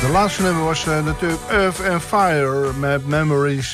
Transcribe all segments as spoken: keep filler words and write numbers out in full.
De laatste nummer was uh, natuurlijk Earth and Fire met Memories.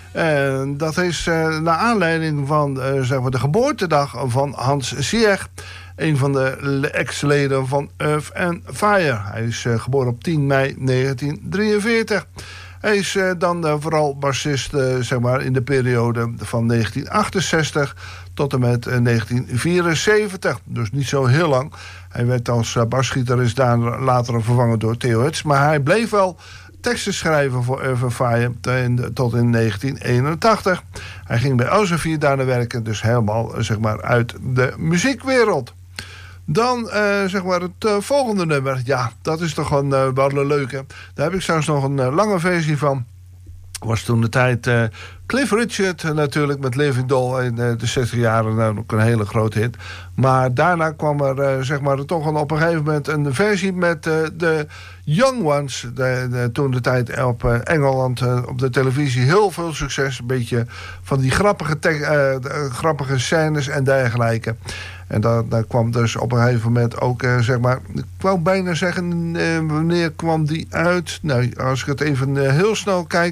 En dat is uh, naar aanleiding van uh, zeg maar de geboortedag van Hans Ziyech. Een van de ex-leden van Earth and Fire. Hij is uh, geboren op tien mei negentien drieënveertig. Hij is uh, dan uh, vooral bassist uh, zeg maar in de periode van negentien achtenzestig tot en met uh, negentien vierenzeventig. Dus niet zo heel lang. Hij werd als uh, basgitarist daar later vervangen door Theo Hutz. Maar hij bleef wel teksten schrijven voor Earth and Fire tot in negentien eenentachtig. Hij ging bij Elsevier daarna werken, dus helemaal zeg maar uit de muziekwereld. Dan uh, zeg maar het uh, volgende nummer. Ja, dat is toch een, uh, wel een leuke. Daar heb ik zelfs nog een uh, lange versie van. Was toen de tijd uh, Cliff Richard uh, natuurlijk met Living Doll in uh, de zestig jaren nou, ook een hele grote hit. Maar daarna kwam er uh, zeg maar toch een, op een gegeven moment een versie met uh, de Young Ones. De, de, toen de tijd op uh, Engeland uh, op de televisie heel veel succes. Een beetje van die grappige, te- uh, uh, grappige scènes en dergelijke. En daar, daar kwam dus op een gegeven moment ook, uh, zeg maar... Ik wou bijna zeggen, uh, wanneer kwam die uit? Nou, als ik het even uh, heel snel kijk...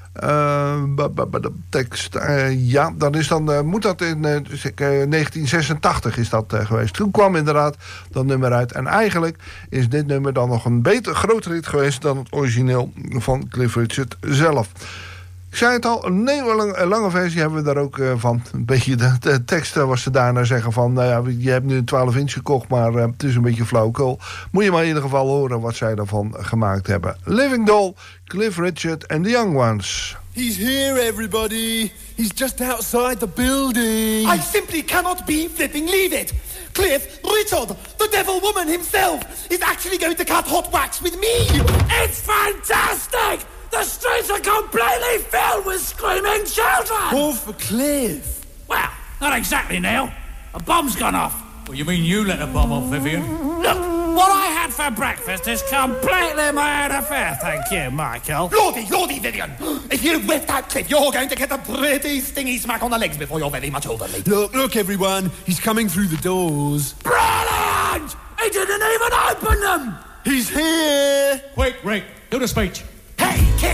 Uh, de tekst, uh, ja, dan is dan, uh, moet dat in uh, negentien zesentachtig is dat uh, geweest. Toen kwam inderdaad dat nummer uit. En eigenlijk is dit nummer dan nog een beter, groter hit geweest... dan het origineel van Cliff Richard zelf. Ik zei het al, een hele lange versie hebben we daar ook uh, van. Een beetje de, de tekst was ze daarna zeggen van... nou ja, je hebt nu een twaalf inch gekocht, maar uh, het is een beetje flauwekul. Moet je maar in ieder geval horen wat zij daarvan gemaakt hebben. Living Doll, Cliff Richard en The Young Ones. He's here, everybody. He's just outside the building. I simply cannot be flipping leave it. Cliff Richard, the devil woman himself, is actually going to cut hot wax with me. It's fantastic! The streets are completely filled with screaming children! All for Cliff. Well, not exactly, Neil. A bomb's gone off. Well, you mean you let a bomb off, Vivian? Look, what I had for breakfast is completely my own affair, thank you, Michael. Lordy, lordy, Vivian! If you whip that Cliff, you're going to get a pretty stingy smack on the legs before you're very much older, lady. Look, look, everyone. He's coming through the doors. Brilliant! He didn't even open them! He's here! Quick, Rick, do the speech.